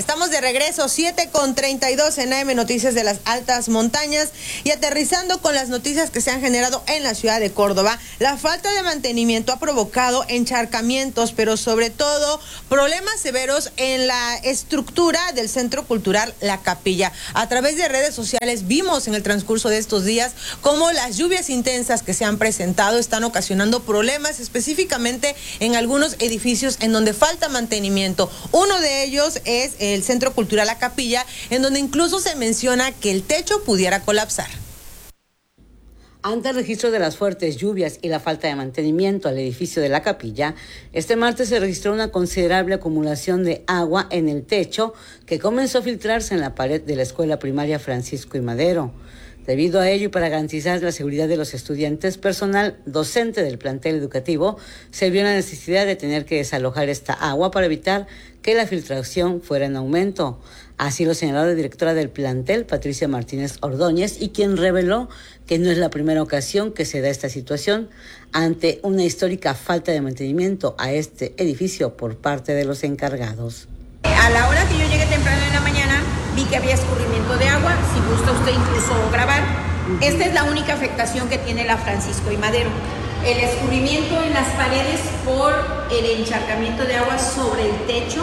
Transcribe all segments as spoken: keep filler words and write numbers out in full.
Estamos de regreso, siete con treinta y dos en A M Noticias de las Altas Montañas, y aterrizando con las noticias que se han generado en la ciudad de Córdoba. La falta de mantenimiento ha provocado encharcamientos, pero sobre todo problemas severos en la estructura del Centro Cultural La Capilla. A través de redes sociales vimos en el transcurso de estos días cómo las lluvias intensas que se han presentado están ocasionando problemas, específicamente en algunos edificios en donde falta mantenimiento. Uno de ellos es el Centro Cultural La Capilla, en donde incluso se menciona que el techo pudiera colapsar. Ante el registro de las fuertes lluvias y la falta de mantenimiento al edificio de La Capilla, este martes se registró una considerable acumulación de agua en el techo que comenzó a filtrarse en la pared de la escuela primaria Francisco I. Madero. Debido a ello y para garantizar la seguridad de los estudiantes, personal docente del plantel educativo se vio la necesidad de tener que desalojar esta agua para evitar que la filtración fuera en aumento. Así lo señaló la directora del plantel, Patricia Martínez Ordóñez, y quien reveló que no es la primera ocasión que se da esta situación ante una histórica falta de mantenimiento a este edificio por parte de los encargados. A la hora que yo llegué temprano en la mañana, vi que había escurrimiento de agua, si gusta usted incluso grabar. Esta es la única afectación que tiene la Francisco I. Madero. El escurrimiento en las paredes por el encharcamiento de agua sobre el techo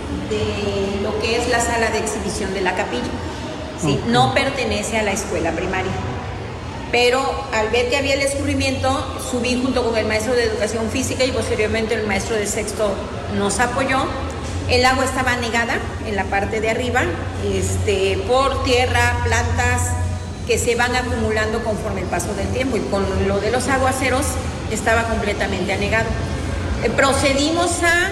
de lo que es la sala de exhibición de La Capilla. ¿Sí? Okay. No pertenece a la escuela primaria. Pero al ver que había el escurrimiento, subí junto con el maestro de educación física y posteriormente el maestro de sexto nos apoyó. El agua estaba anegada en la parte de arriba, este, por tierra, plantas que se van acumulando conforme el paso del tiempo, y con lo de los aguaceros estaba completamente anegado. Eh, procedimos a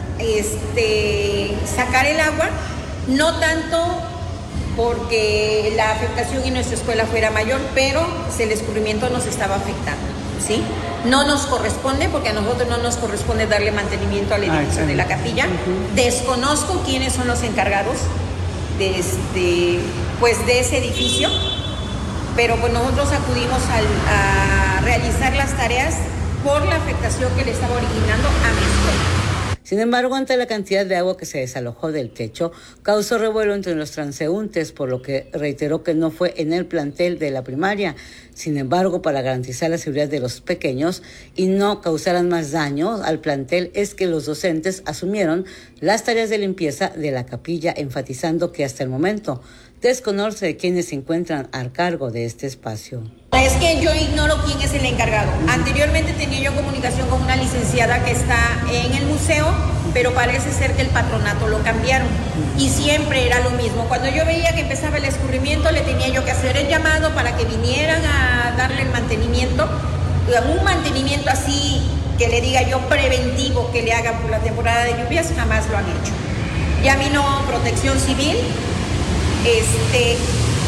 este, sacar el agua, no tanto porque la afectación en nuestra escuela fuera mayor, pero el escurrimiento nos estaba afectando, ¿sí? No nos corresponde, porque a nosotros no nos corresponde darle mantenimiento al edificio ah, sí. de La Capilla. Uh-huh. Desconozco quiénes son los encargados de, este, pues de ese edificio, pero pues nosotros acudimos al, a realizar las tareas por la afectación que le estaba originando a mi escuela. Sin embargo, ante la cantidad de agua que se desalojó del techo, causó revuelo entre los transeúntes, por lo que reiteró que no fue en el plantel de la primaria. Sin embargo, para garantizar la seguridad de los pequeños y no causaran más daño al plantel, es que los docentes asumieron las tareas de limpieza de La Capilla, enfatizando que hasta el momento desconoce de quienes se encuentran al cargo de este espacio. Es que yo ignoro quién es el encargado. Anteriormente tenía yo comunicación con una licenciada que está en el museo, pero parece ser que el patronato lo cambiaron y siempre era lo mismo. Cuando yo veía que empezaba el escurrimiento, le tenía yo que hacer el llamado para que vinieran a darle el mantenimiento. Un mantenimiento así que le diga yo preventivo que le hagan por la temporada de lluvias, jamás lo han hecho. Ya vino Protección Civil, este...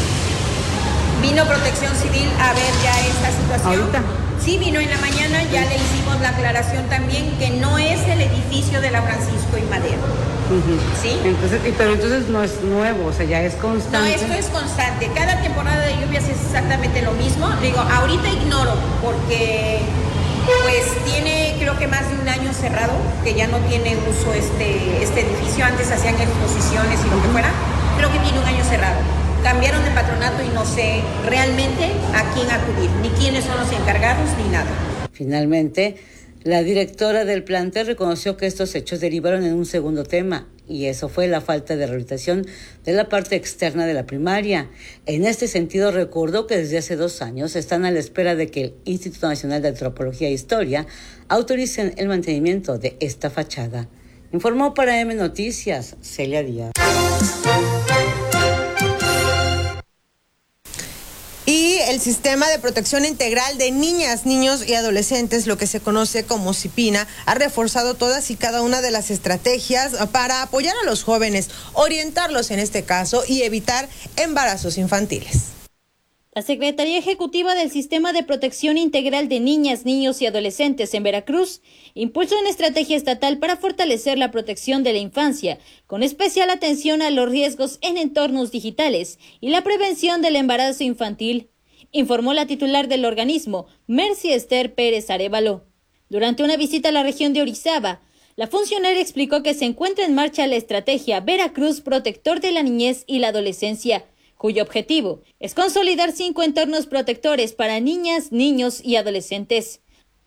Vino Protección Civil a ver ya esta situación. ¿Ahorita? Sí, vino en la mañana, ya le hicimos la aclaración también que no es el edificio de la Francisco I. Madero. Uh-huh. ¿Sí? Entonces, pero entonces no es nuevo, o sea, ya es constante. No, esto es constante. Cada temporada de lluvias es exactamente lo mismo. Digo, ahorita ignoro porque pues tiene creo que más de un año cerrado, que ya no tiene uso este, este edificio. Antes hacían exposiciones y lo que fuera. Creo que tiene un año cerrado. Cambiaron de patronato y no sé realmente a quién acudir, ni quiénes son los encargados, ni nada. Finalmente, la directora del plantel reconoció que estos hechos derivaron en un segundo tema, y eso fue la falta de rehabilitación de la parte externa de la primaria. En este sentido, recordó que desde hace dos años están a la espera de que el Instituto Nacional de Antropología e Historia autoricen el mantenimiento de esta fachada. Informó para A M Noticias, Celia Díaz. Y el Sistema de Protección Integral de Niñas, Niños y Adolescentes, lo que se conoce como CIPINA, ha reforzado todas y cada una de las estrategias para apoyar a los jóvenes, orientarlos en este caso y evitar embarazos infantiles. La Secretaría Ejecutiva del Sistema de Protección Integral de Niñas, Niños y Adolescentes en Veracruz impulsó una estrategia estatal para fortalecer la protección de la infancia, con especial atención a los riesgos en entornos digitales y la prevención del embarazo infantil, informó la titular del organismo, Mercy Esther Pérez Arévalo. Durante una visita a la región de Orizaba, La funcionaria explicó que se encuentra en marcha la estrategia Veracruz Protector de la Niñez y la Adolescencia, cuyo objetivo es consolidar cinco entornos protectores para niñas, niños y adolescentes.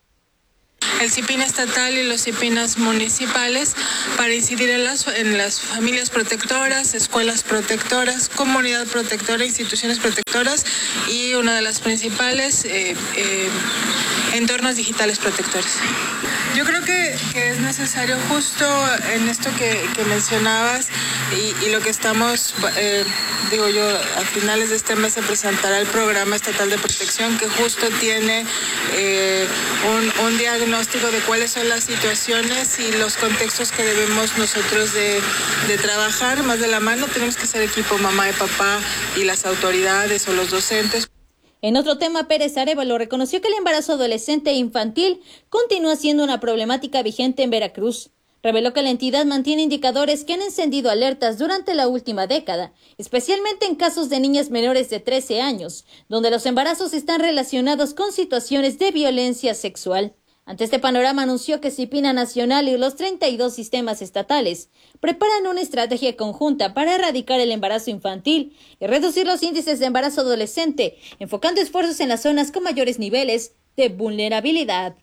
El CIPINA estatal y los CIPINAs municipales para incidir en las, en las familias protectoras, escuelas protectoras, comunidad protectora, instituciones protectoras y una de las principales, eh, eh, entornos digitales protectores. Yo creo que, que es necesario justo en esto que, que mencionabas y, y lo que estamos, eh, digo yo, a finales de este mes se presentará el Programa Estatal de Protección que justo tiene eh, un, un diagnóstico de cuáles son las situaciones y los contextos que debemos nosotros de, de trabajar más de la mano. Tenemos que ser equipo mamá y papá y las autoridades o los docentes. En otro tema, Pérez Arévalo reconoció que el embarazo adolescente e infantil continúa siendo una problemática vigente en Veracruz. Reveló que la entidad mantiene indicadores que han encendido alertas durante la última década, especialmente en casos de niñas menores de trece años, donde los embarazos están relacionados con situaciones de violencia sexual. Ante este panorama, anunció que CIPINA Nacional y los treinta y dos sistemas estatales preparan una estrategia conjunta para erradicar el embarazo infantil y reducir los índices de embarazo adolescente, enfocando esfuerzos en las zonas con mayores niveles de vulnerabilidad.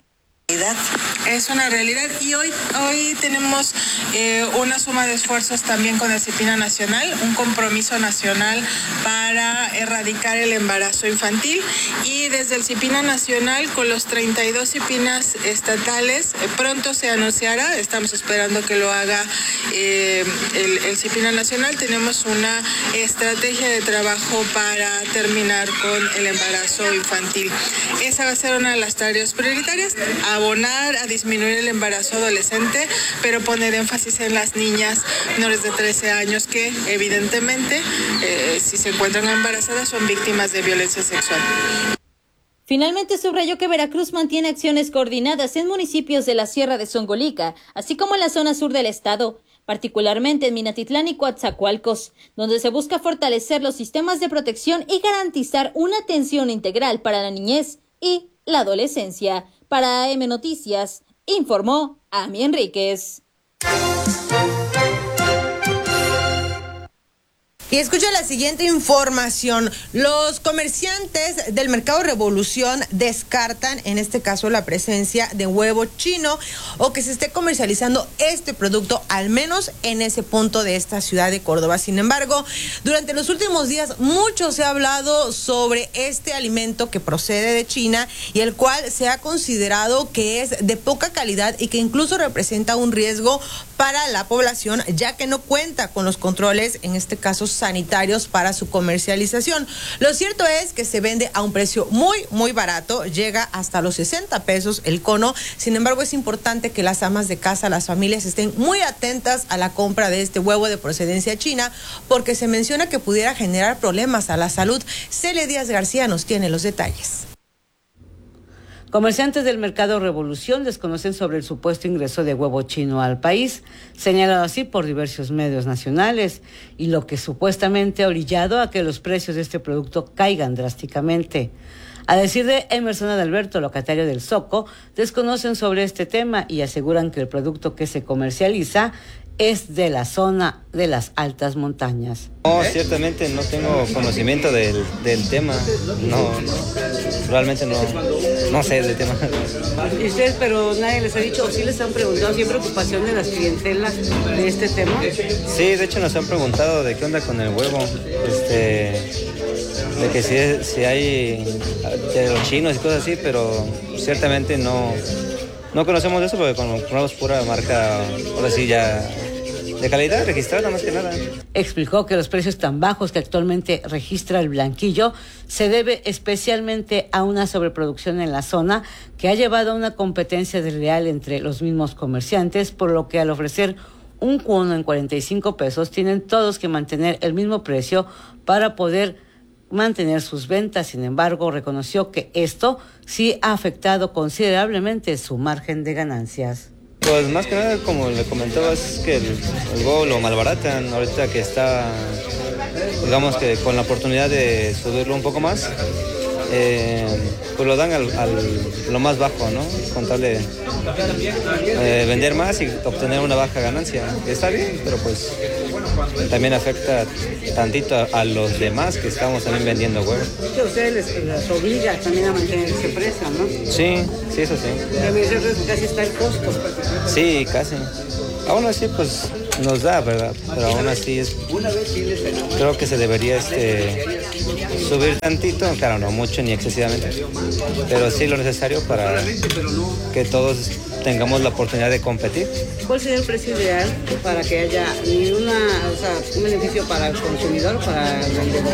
Es una realidad y hoy, hoy tenemos eh, una suma de esfuerzos también con el CIPINA Nacional, un compromiso nacional para erradicar el embarazo infantil y desde el CIPINA Nacional con los treinta y dos CIPINAs estatales, eh, pronto se anunciará, estamos esperando que lo haga eh, el, el CIPINA Nacional, tenemos una estrategia de trabajo para terminar con el embarazo infantil. Esa va a ser una de las tareas prioritarias, abonar a disminuir el embarazo adolescente, pero poner énfasis en las niñas menores de trece años que evidentemente eh, si se encuentran embarazadas son víctimas de violencia sexual. Finalmente subrayó que Veracruz mantiene acciones coordinadas en municipios de la Sierra de Zongolica, así como en la zona sur del estado, particularmente en Minatitlán y Coatzacoalcos, donde se busca fortalecer los sistemas de protección y garantizar una atención integral para la niñez y la adolescencia. Para A M Noticias, informó Ami Enríquez. Y escucha la siguiente información. Los comerciantes del Mercado Revolución descartan, en este caso, la presencia de huevo chino o que se esté comercializando este producto, al menos en ese punto de esta ciudad de Córdoba. Sin embargo, durante los últimos días mucho se ha hablado sobre este alimento que procede de China y el cual se ha considerado que es de poca calidad y que incluso representa un riesgo para la población, ya que no cuenta con los controles, en este caso sanitarios, para su comercialización. Lo cierto es que se vende a un precio muy, muy barato, llega hasta los sesenta pesos el cono. Sin embargo, es importante que las amas de casa, las familias, estén muy atentas a la compra de este huevo de procedencia china, porque se menciona que pudiera generar problemas a la salud. Celia Díaz García nos tiene los detalles. Comerciantes del Mercado Revolución desconocen sobre el supuesto ingreso de huevo chino al país, señalado así por diversos medios nacionales, y lo que supuestamente ha orillado a que los precios de este producto caigan drásticamente. A decir de Emerson Adalberto, locatario del Zoco, desconocen sobre este tema y aseguran que el producto que se comercializa es de la zona de las altas montañas. No, ciertamente no tengo conocimiento del, del tema, no, realmente no, no sé del tema. ¿Y ustedes, pero nadie les ha dicho, o sí les han preguntado, si hay preocupación de las clientelas de este tema? Sí, de hecho nos han preguntado de qué onda con el huevo, este, de que si, si hay de los chinos y cosas así, pero ciertamente no, no conocemos de eso porque compramos pura marca, ahora sí ya de calidad registrada más que nada. Explicó que los precios tan bajos que actualmente registra el blanquillo se debe especialmente a una sobreproducción en la zona que ha llevado a una competencia desleal entre los mismos comerciantes, por lo que al ofrecer un cono en cuarenta y cinco pesos tienen todos que mantener el mismo precio para poder mantener sus ventas. Sin embargo, reconoció que esto sí ha afectado considerablemente su margen de ganancias. Pues más que nada, como le comentaba, es que el, el huevo lo malbaratan ahorita que está, digamos que con la oportunidad de subirlo un poco más, eh, pues lo dan al, al lo más bajo, ¿no? Con tal de eh, vender más y obtener una baja ganancia. Está bien, pero pues también afecta tantito a, a los demás que estamos también vendiendo huevos. Que ustedes les, les obliga también a mantener ese precio, ¿no? Sí, sí, eso sí. Y casi está el costo. Sí, casi. Aún así, pues nos da, ¿verdad? Pero aún así es, creo que se debería este, subir tantito, claro, no mucho ni excesivamente, pero sí lo necesario para que todos tengamos la oportunidad de competir. ¿Cuál sería el precio ideal para que haya ni una, o sea, un beneficio para el consumidor o para el vendedor?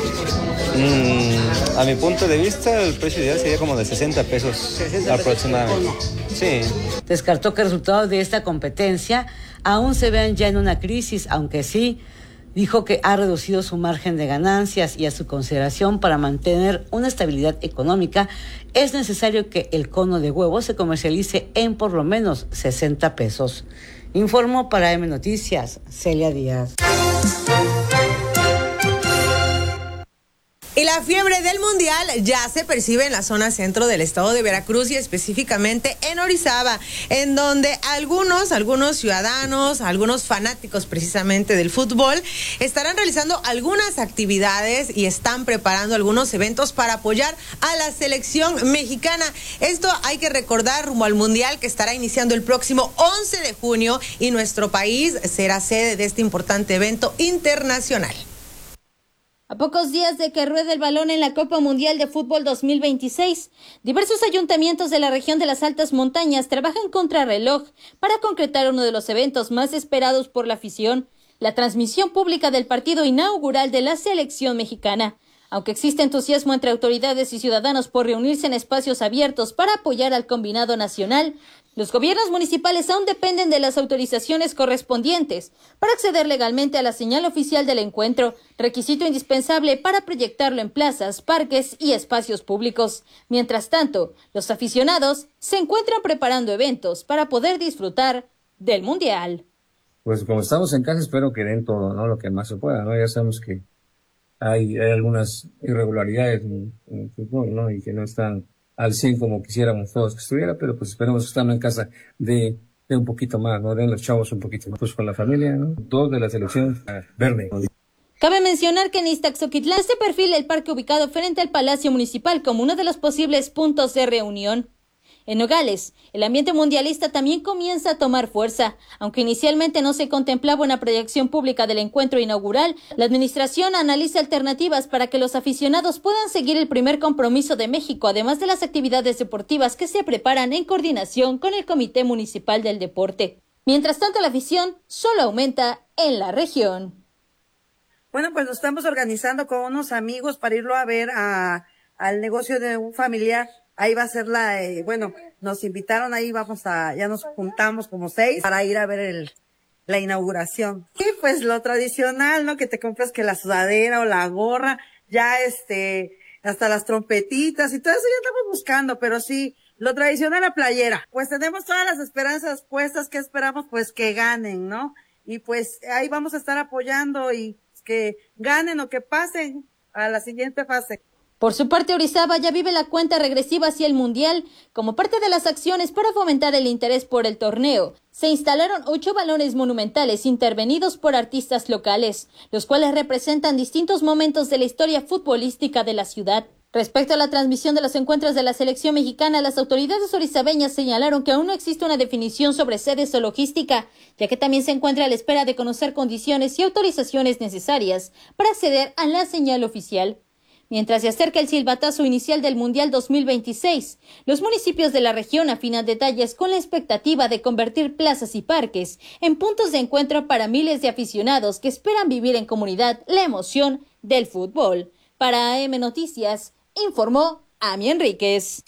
Mm, a mi punto de vista, el precio ideal sería como de sesenta pesos sesenta aproximadamente. Pesos sí. Descartó que el resultado de esta competencia aún se vean ya en una crisis, aunque sí dijo que ha reducido su margen de ganancias y a su consideración para mantener una estabilidad económica es necesario que el cono de huevo se comercialice en por lo menos sesenta pesos. Informó para M Noticias, Celia Díaz. Y la fiebre del mundial ya se percibe en la zona centro del estado de Veracruz y específicamente en Orizaba, en donde algunos, algunos ciudadanos, algunos fanáticos precisamente del fútbol estarán realizando algunas actividades y están preparando algunos eventos para apoyar a la selección mexicana. Esto hay que recordar rumbo al mundial que estará iniciando el próximo once de junio y nuestro país será sede de este importante evento internacional. A pocos días de que ruede el balón en la Copa Mundial de Fútbol dos mil veintiséis, diversos ayuntamientos de la región de las altas montañas trabajan contra reloj para concretar uno de los eventos más esperados por la afición, la transmisión pública del partido inaugural de la selección mexicana. Aunque existe entusiasmo entre autoridades y ciudadanos por reunirse en espacios abiertos para apoyar al combinado nacional, los gobiernos municipales aún dependen de las autorizaciones correspondientes para acceder legalmente a la señal oficial del encuentro, requisito indispensable para proyectarlo en plazas, parques y espacios públicos. Mientras tanto, los aficionados se encuentran preparando eventos para poder disfrutar del Mundial. Pues como estamos en casa, espero que den todo, ¿no? Lo que más se pueda, ¿no? Ya sabemos que hay, hay algunas irregularidades en, en el fútbol, ¿no? Y que no están al cien como quisiéramos todos que estuviera, pero pues esperemos que estando en casa de, de un poquito más, ¿no? Den los chavos un poquito más, pues con la familia, ¿no? Dos de la selección verde. Cabe mencionar que en Iztaxoquitlán se perfila el parque ubicado frente al Palacio Municipal como uno de los posibles puntos de reunión. En Nogales, el ambiente mundialista también comienza a tomar fuerza. Aunque inicialmente no se contemplaba una proyección pública del encuentro inaugural, la administración analiza alternativas para que los aficionados puedan seguir el primer compromiso de México, además de las actividades deportivas que se preparan en coordinación con el Comité Municipal del Deporte. Mientras tanto, la afición solo aumenta en la región. Bueno, pues nos estamos organizando con unos amigos para irlo a ver a, al negocio de un familiar. Ahí va a ser la, eh, bueno, nos invitaron ahí, vamos a, ya nos juntamos como seis para ir a ver el, la inauguración. Y pues lo tradicional, ¿no? Que te compras que la sudadera o la gorra, ya este, hasta las trompetitas y todo eso ya estamos buscando, pero sí, lo tradicional, la playera. Pues tenemos todas las esperanzas puestas, que esperamos pues que ganen, ¿no? Y pues ahí vamos a estar apoyando y que ganen o que pasen a la siguiente fase. Por su parte, Orizaba ya vive la cuenta regresiva hacia el Mundial. Como parte de las acciones para fomentar el interés por el torneo, se instalaron ocho balones monumentales intervenidos por artistas locales, los cuales representan distintos momentos de la historia futbolística de la ciudad. Respecto a la transmisión de los encuentros de la selección mexicana, las autoridades orizabeñas señalaron que aún no existe una definición sobre sedes o logística, ya que también se encuentra a la espera de conocer condiciones y autorizaciones necesarias para acceder a la señal oficial. Mientras se acerca el silbatazo inicial del Mundial dos mil veintiséis, los municipios de la región afinan detalles con la expectativa de convertir plazas y parques en puntos de encuentro para miles de aficionados que esperan vivir en comunidad la emoción del fútbol. Para A M Noticias, informó Ami Enríquez.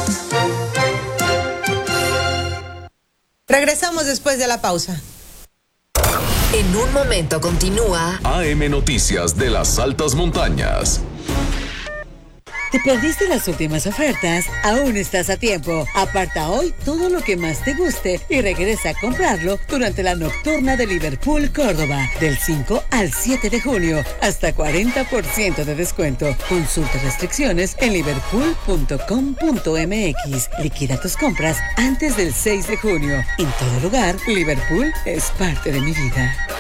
Regresamos después de la pausa. En un momento continúa A M Noticias de las altas montañas. ¿Te perdiste las últimas ofertas? Aún estás a tiempo. Aparta hoy todo lo que más te guste y regresa a comprarlo durante la nocturna de Liverpool Córdoba, del cinco al siete de junio, hasta cuarenta por ciento de descuento. Consulta restricciones en liverpool punto com punto m x. Liquida tus compras antes del seis de junio. En todo lugar, Liverpool es parte de mi vida.